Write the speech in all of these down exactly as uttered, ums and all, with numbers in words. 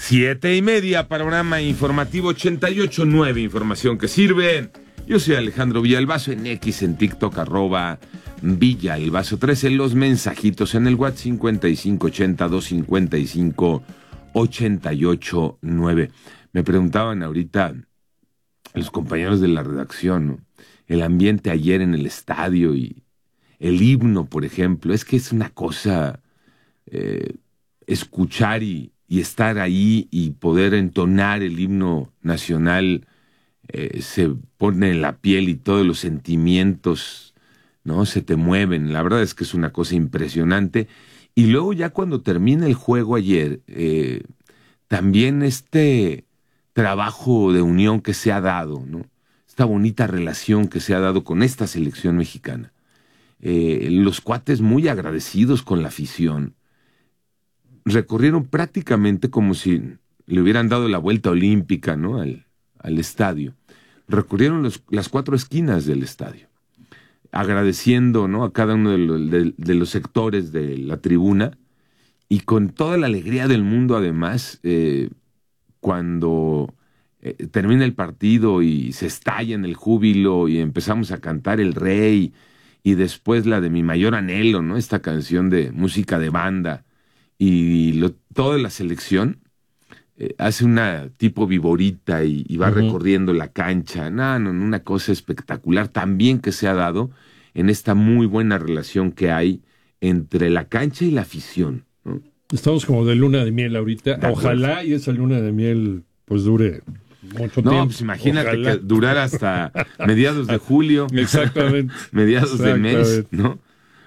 Siete y media, panorama informativo ochenta y ocho punto nueve, información que sirve. Yo soy Alejandro Villalbazo, en X, en TikTok, arroba Villalbazo trece, los mensajitos en el WhatsApp cincuenta y cinco ochenta, doscientos cincuenta y cinco, ochenta y ocho nueve. Me preguntaban ahorita los compañeros de la redacción, ¿no?, el ambiente ayer en el estadio y el himno, por ejemplo. Es que es una cosa eh, escuchar y, y estar ahí y poder entonar el himno nacional. Eh, se pone en la piel y todos los sentimientos, ¿no?, se te mueven. La verdad es que es una cosa impresionante. Y luego ya cuando termina el juego ayer, eh, también este trabajo de unión que se ha dado, ¿no?, esta bonita relación que se ha dado con esta selección mexicana. Eh, los cuates muy agradecidos con la afición. Recorrieron prácticamente como si le hubieran dado la vuelta olímpica, ¿no?, al, al estadio. Recorrieron los, las cuatro esquinas del estadio, agradeciendo, ¿no?, a cada uno de los, de, de los sectores de la tribuna, y con toda la alegría del mundo. Además, eh, cuando eh, termina el partido y se estalla en el júbilo y empezamos a cantar El Rey, y después la de Mi Mayor Anhelo, ¿no?, esta canción de música de banda, y lo, toda la selección eh, hace una tipo viborita y, y va uh-huh. recorriendo la cancha. No, no, una cosa espectacular también que se ha dado en esta muy buena relación que hay entre la cancha y la afición, ¿no? Estamos como de luna de miel ahorita. De Ojalá y esa luna de miel pues dure mucho no, tiempo. Pues imagínate Ojalá. que durara hasta mediados de julio. Exactamente. mediados Exactamente. de mes, ¿no?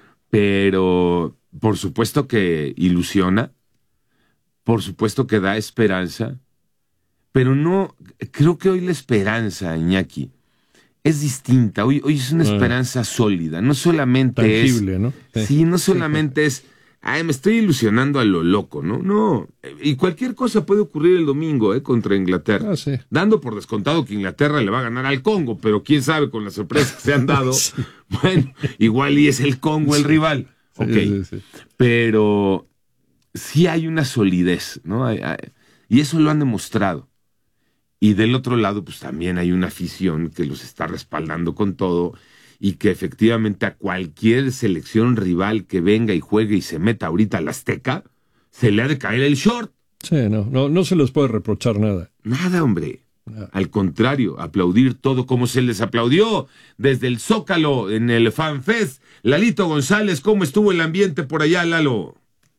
Pero por supuesto que ilusiona, por supuesto que da esperanza, pero no, creo que hoy la esperanza, Iñaki, es distinta. Hoy, hoy es una esperanza ah. sólida, no solamente tangible, es... ¿no? Sí, sí no solamente sí. es... Ay, me estoy ilusionando a lo loco, ¿no? No, y cualquier cosa puede ocurrir el domingo, ¿eh?, contra Inglaterra. Ah, sí. Dando por descontado que Inglaterra le va a ganar al Congo, pero quién sabe con las sorpresas que se han dado. Sí. Bueno, igual y es el Congo el sí. rival. Sí, ok, sí, sí. Pero sí hay una solidez, ¿no? Hay, hay, y eso lo han demostrado. Y del otro lado, pues también hay una afición que los está respaldando con todo, y que efectivamente a cualquier selección rival que venga y juegue y se meta ahorita al Azteca, se le ha de caer el short. Sí, no, no, no se les puede reprochar nada. Nada, hombre. Nada. Al contrario, aplaudir todo como se les aplaudió desde el Zócalo en el Fan Fest. Lalito González, ¿cómo estuvo el ambiente por allá, Lalo?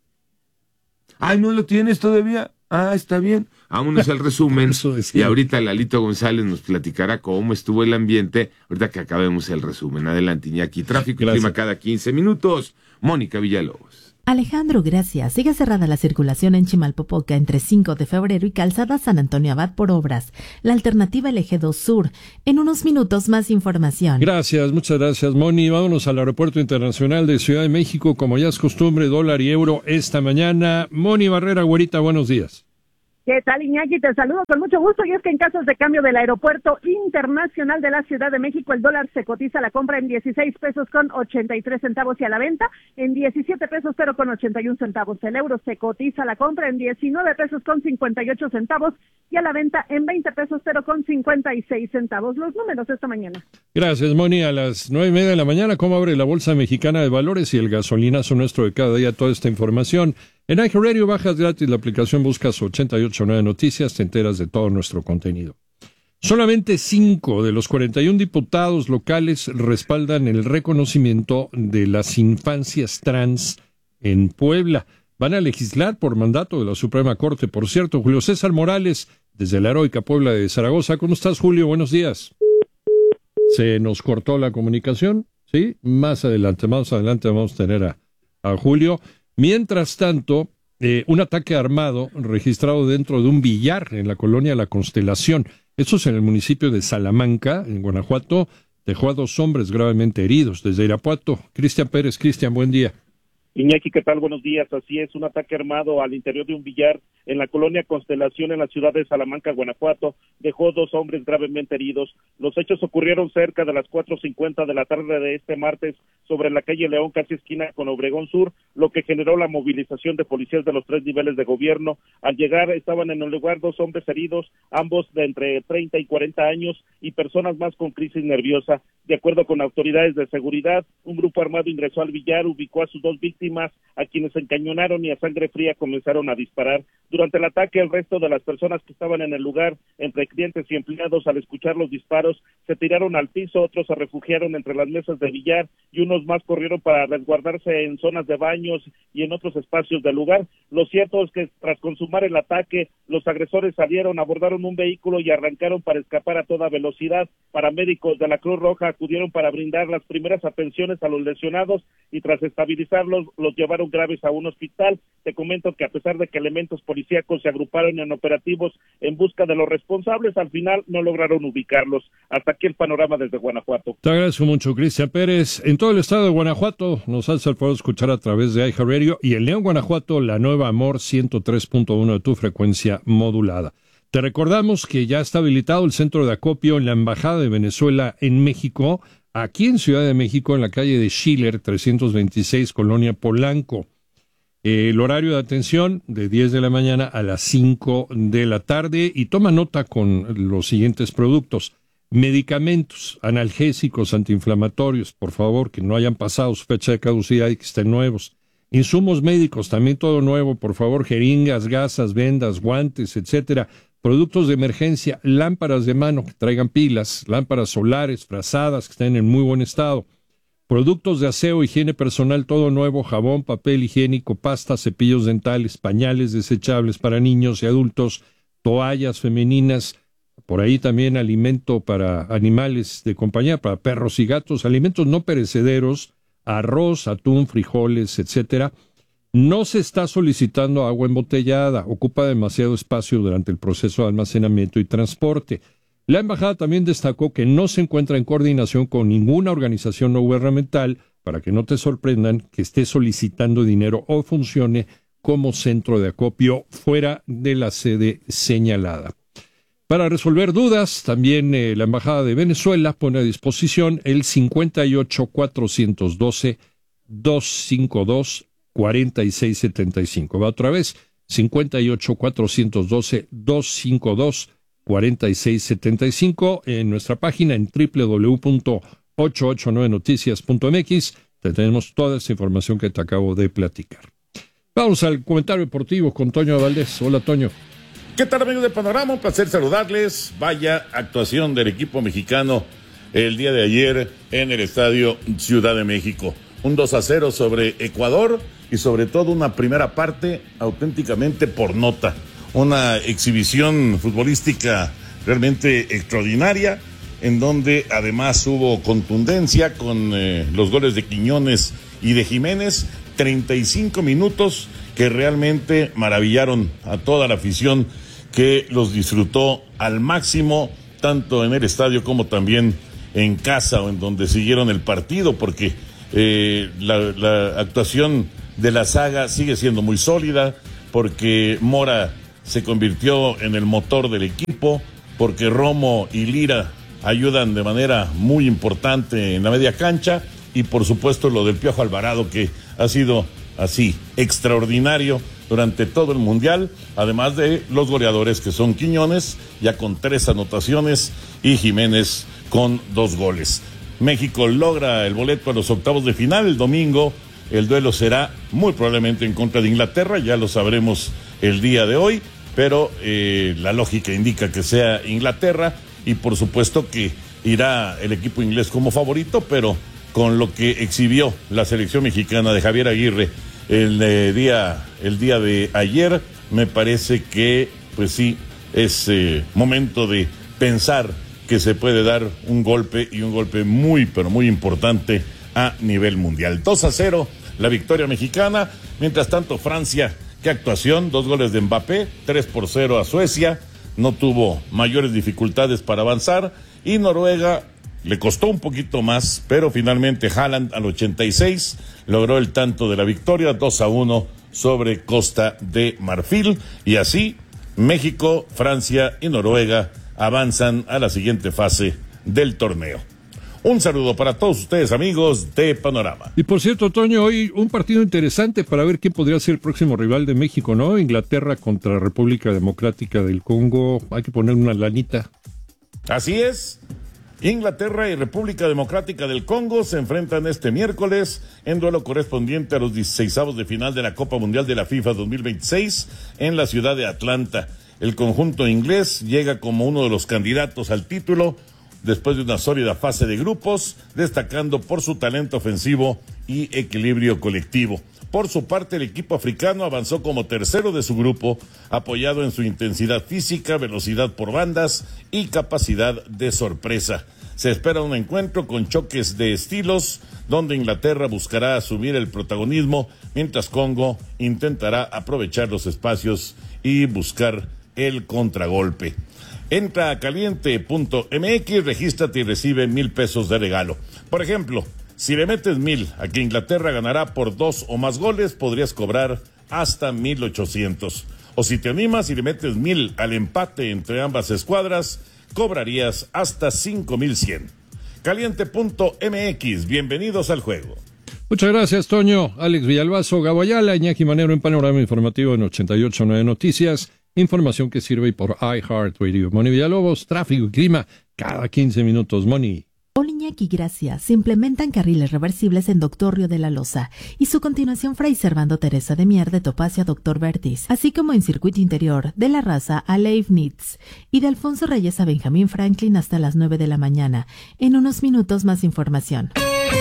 Ay, ¿no lo tienes todavía? Ah, está bien. Vámonos al resumen. Y ahorita Lalito González nos platicará cómo estuvo el ambiente, ahorita que acabemos el resumen. Adelante, Iñaki. Tráfico y clima cada quince minutos. Mónica Villalobos. Alejandro, gracias. Sigue cerrada la circulación en Chimalpopoca entre cinco de febrero y Calzada San Antonio Abad por obras. La alternativa el Eje dos Sur. En unos minutos más información. Gracias, muchas gracias, Moni. Vámonos al Aeropuerto Internacional de Ciudad de México, como ya es costumbre, dólar y euro esta mañana. Moni Barrera, güerita, buenos días. ¿Qué tal, Iñaki? Te saludo con mucho gusto. Y es que en casos de cambio del Aeropuerto Internacional de la Ciudad de México, el dólar se cotiza a la compra en dieciséis pesos con ochenta y tres centavos y a la venta en diecisiete pesos pero con ochenta y un centavos. El euro se cotiza a la compra en diecinueve pesos con cincuenta y ocho centavos y a la venta en veinte pesos pero con cincuenta y seis centavos. Los números esta mañana. Gracias, Moni. A las nueve y media de la mañana, ¿cómo abre la Bolsa Mexicana de Valores y el gasolinazo nuestro de cada día? Toda esta información en iHeartRadio, bajas gratis la aplicación, buscas ochenta y ocho punto nueve Noticias, te enteras de todo nuestro contenido. Solamente cinco de los cuarenta y uno diputados locales respaldan el reconocimiento de las infancias trans en Puebla. Van a legislar por mandato de la Suprema Corte, por cierto. Julio César Morales, desde la heroica Puebla de Zaragoza. ¿Cómo estás, Julio? Buenos días. Se nos cortó la comunicación, ¿sí? Más adelante, más adelante vamos a tener a, a Julio. Mientras tanto, eh, un ataque armado registrado dentro de un billar en la colonia La Constelación. Esto es en el municipio de Salamanca, en Guanajuato. Dejó a dos hombres gravemente heridos. Desde Irapuato, Cristian Pérez. Cristian, buen día. Iñaki, ¿qué tal? Buenos días. Así es, un ataque armado al interior de un billar en la colonia Constelación en la ciudad de Salamanca, Guanajuato, dejó dos hombres gravemente heridos. Los hechos ocurrieron cerca de las cuatro cincuenta de la tarde de este martes sobre la calle León, casi esquina con Obregón Sur, lo que generó la movilización de policías de los tres niveles de gobierno. Al llegar estaban en el lugar dos hombres heridos, ambos de entre treinta y cuarenta años y personas más con crisis nerviosa. De acuerdo con autoridades de seguridad, un grupo armado ingresó al billar, ubicó a sus dos víctimas, a quienes encañonaron y a sangre fría comenzaron a disparar. Durante el ataque, el resto de las personas que estaban en el lugar, entre clientes y empleados, al escuchar los disparos, se tiraron al piso, otros se refugiaron entre las mesas de billar y unos más corrieron para resguardarse en zonas de baños y en otros espacios del lugar. Lo cierto es que tras consumar el ataque, los agresores salieron, abordaron un vehículo y arrancaron para escapar a toda velocidad. Paramédicos de la Cruz Roja acudieron para brindar las primeras atenciones a los lesionados y tras estabilizarlos, los llevaron graves a un hospital. Te comento que a pesar de que elementos policíacos se agruparon en operativos en busca de los responsables, al final no lograron ubicarlos. Hasta aquí el panorama desde Guanajuato. Te agradezco mucho, Cristian Pérez. En todo el estado de Guanajuato nos hace el favor de escuchar a través de iHeartRadio y en León, Guanajuato, la nueva Amor ciento tres punto uno de tu frecuencia modulada. Te recordamos que ya está habilitado el centro de acopio en la Embajada de Venezuela en México, aquí en Ciudad de México, en la calle de Schiller, trescientos veintiséis, Colonia Polanco. El horario de atención de diez de la mañana a las cinco de la tarde y toma nota con los siguientes productos. Medicamentos, analgésicos, antiinflamatorios, por favor, que no hayan pasado su fecha de caducidad y que estén nuevos. Insumos médicos, también todo nuevo, por favor, jeringas, gasas, vendas, guantes, etcétera. Productos de emergencia, lámparas de mano que traigan pilas, lámparas solares, frazadas que estén en muy buen estado. Productos de aseo, higiene personal, todo nuevo, jabón, papel higiénico, pasta, cepillos dentales, pañales desechables para niños y adultos, toallas femeninas, por ahí también alimento para animales de compañía, para perros y gatos, alimentos no perecederos, arroz, atún, frijoles, etcétera. No se está solicitando agua embotellada, ocupa demasiado espacio durante el proceso de almacenamiento y transporte. La embajada también destacó que no se encuentra en coordinación con ninguna organización no gubernamental para que no te sorprendan que esté solicitando dinero o funcione como centro de acopio fuera de la sede señalada. Para resolver dudas, también eh, la Embajada de Venezuela pone a disposición el cincuenta y ocho, cuatrocientos doce, doscientos cincuenta y dos, cuarenta y seis setenta y cinco. Va otra vez, cincuenta y ocho, cuatrocientos doce, doscientos cincuenta y dos, cuarenta y seis setenta y cinco. En nuestra página en doble u doble u doble u punto ochocientos ochenta y nueve noticias punto m x tenemos toda esa información que te acabo de platicar. Vamos al comentario deportivo con Toño Valdés. Hola, Toño. ¿Qué tal, amigos de Panorama? Un placer saludarles. Vaya actuación del equipo mexicano el día de ayer en el Estadio Ciudad de México. Un dos a cero sobre Ecuador y sobre todo una primera parte auténticamente por nota. Una exhibición futbolística realmente extraordinaria, en donde además hubo contundencia con eh, los goles de Quiñones y de Jiménez. treinta y cinco minutos que realmente maravillaron a toda la afición que los disfrutó al máximo, tanto en el estadio como también en casa o en donde siguieron el partido, porque eh, la, la actuación de la saga sigue siendo muy sólida, porque Mora se convirtió en el motor del equipo, porque Romo y Lira ayudan de manera muy importante en la media cancha, y por supuesto lo del Piojo Alvarado, que ha sido así extraordinario durante todo el Mundial, además de los goleadores que son Quiñones, ya con tres anotaciones, y Jiménez con dos goles. México logra el boleto a los octavos de final el domingo. El duelo será muy probablemente en contra de Inglaterra, ya lo sabremos el día de hoy, pero eh, la lógica indica que sea Inglaterra, y por supuesto que irá el equipo inglés como favorito, pero con lo que exhibió la selección mexicana de Javier Aguirre el eh, día el día de ayer, me parece que pues sí es eh, momento de pensar que se puede dar un golpe, y un golpe muy pero muy importante a nivel mundial. dos a cero la victoria mexicana. Mientras tanto, Francia, qué actuación, dos goles de Mbappé, tres por cero a Suecia, no tuvo mayores dificultades para avanzar, y Noruega le costó un poquito más, pero finalmente Haaland al ochenta y seis logró el tanto de la victoria, dos a uno sobre Costa de Marfil. Y así, México, Francia y Noruega avanzan a la siguiente fase del torneo. Un saludo para todos ustedes, amigos de Panorama. Y por cierto, Toño, hoy un partido interesante para ver quién podría ser el próximo rival de México, ¿no? Inglaterra contra República Democrática del Congo. Hay que poner una lanita. Así es. Inglaterra y República Democrática del Congo se enfrentan este miércoles en duelo correspondiente a los dieciseisavos de final de la Copa Mundial de la FIFA dos mil veintiséis en la ciudad de Atlanta. El conjunto inglés llega como uno de los candidatos al título después de una sólida fase de grupos, destacando por su talento ofensivo y equilibrio colectivo. Por su parte, el equipo africano avanzó como tercero de su grupo, apoyado en su intensidad física, velocidad por bandas y capacidad de sorpresa. Se espera un encuentro con choques de estilos, donde Inglaterra buscará asumir el protagonismo, mientras Congo intentará aprovechar los espacios y buscar el contragolpe. Entra a caliente punto m x, regístrate y recibe mil pesos de regalo. Por ejemplo, si le metes mil a que Inglaterra ganará por dos o más goles, podrías cobrar hasta mil ochocientos. O si te animas y le metes mil al empate entre ambas escuadras, cobrarías hasta cinco mil cien. caliente punto m x, bienvenidos al juego. Muchas gracias, Toño. Alex Villalbazo, Gabo Ayala, Iñaki Manero en Panorama Informativo en ochenta y ocho punto nueve Noticias. Información que sirve por iHeartRadio. Moni Villalobos, tráfico y clima cada quince minutos. Moni. Hola Iñaki, gracias. Se implementan carriles reversibles en Doctor Río de la Loza y su continuación Fray Servando Teresa de Mier de Topacio a Doctor Vertis, así como en circuito interior de La Raza a Leibniz y de Alfonso Reyes a Benjamín Franklin hasta las nueve de la mañana. En unos minutos más información.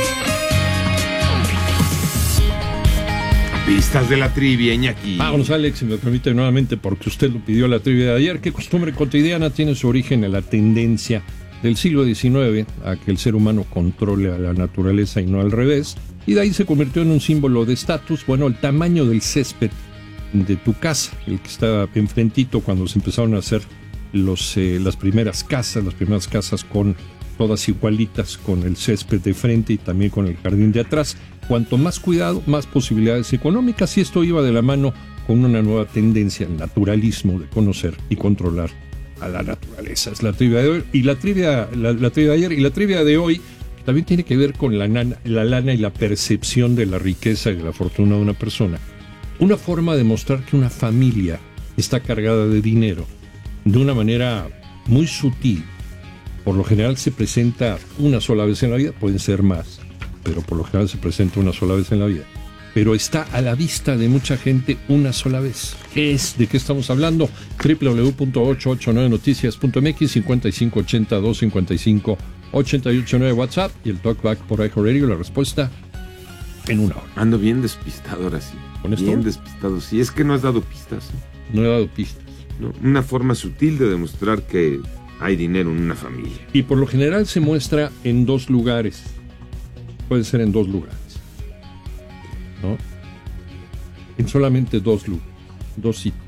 Pistas de la trivia, Iñaki. Vámonos, Alex, si me permite nuevamente, porque usted lo pidió la trivia de ayer. ¿Qué costumbre cotidiana tiene su origen en la tendencia del siglo diecinueve a que el ser humano controle a la naturaleza y no al revés? Y de ahí se convirtió en un símbolo de estatus. Bueno, el tamaño del césped de tu casa, el que está enfrentito cuando se empezaron a hacer los, eh, las primeras casas, las primeras casas con todas igualitas, con el césped de frente y también con el jardín de atrás. Cuanto más cuidado, más posibilidades económicas, y esto iba de la mano con una nueva tendencia, el naturalismo de conocer y controlar a la naturaleza. Es la trivia de hoy y la trivia, la, la trivia de ayer y la trivia de hoy también tiene que ver con la, nana, la lana y la percepción de la riqueza y de la fortuna de una persona. Una forma de mostrar que una familia está cargada de dinero de una manera muy sutil. Por lo general se presenta una sola vez en la vida, pueden ser más, pero por lo general se presenta una sola vez en la vida. Pero está a la vista de mucha gente una sola vez. ¿Qué es? ¿De qué estamos hablando? doble u doble u doble u punto ocho ocho nueve noticias punto m x, cinco cinco ocho cero, dos cinco cinco, ocho ocho nueve WhatsApp y el Talkback por iHeartRadio. La respuesta en una hora. Ando bien despistado ahora sí. ¿Con esto? Bien despistado. Sí, es que no has dado pistas. ¿eh? No he dado pistas. No, una forma sutil de demostrar que hay dinero en una familia. Y por lo general se muestra en dos lugares. Puede ser en dos lugares, ¿no? En solamente dos lugares, dos sitios.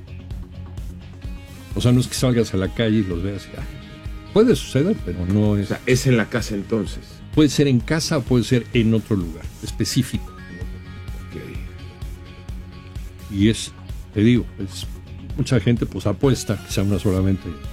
O sea, no es que salgas a la calle y los veas. Y, ah, puede suceder, pero no es. O sea, es en la casa entonces. Puede ser en casa o puede ser en otro lugar específico. Okay. Y es, te digo, es, mucha gente pues apuesta que sea una solamente